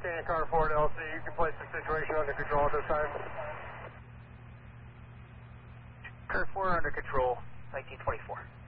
Canyon Car Ford LC, you can place the situation under control at this time. Car 4 under control, 1924.